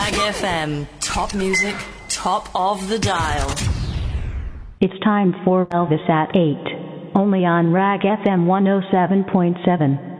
Rag FM. Top music, top of the dial. It's time for Elvis at 8. Only on Rag FM 107.7.